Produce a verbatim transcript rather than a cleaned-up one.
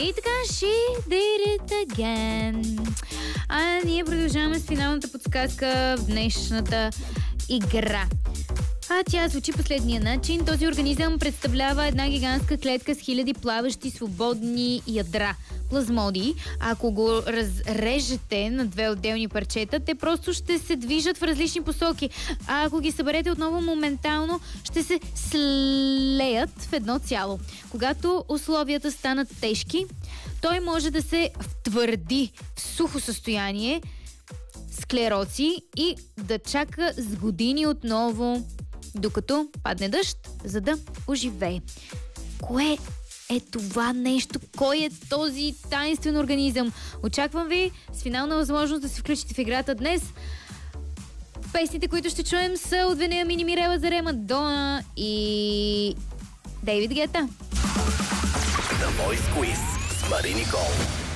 И така, she did it again. А ние продължаваме с финалната подсказка в днешната игра. А тя звучи последния начин. Този организъм представлява една гигантска клетка с хиляди плаващи свободни ядра, плазмодии. Ако го разрежете на две отделни парчета, те просто ще се движат в различни посоки. А ако ги съберете отново моментално, ще се слеят в едно цяло. Когато условията станат тежки, той може да се втвърди в сухо състояние, склероци и да чака с години отново, докато падне дъжд, за да оживее. Кое е това нещо? Кой е този таинствен организъм? Очаквам ви с финална възможност да се включите в играта днес. Песните, които ще чуем, са от Вениамин, Мирела Зарема, Дона и Дейвид Гета. The Voice Quiz с Мари Никол.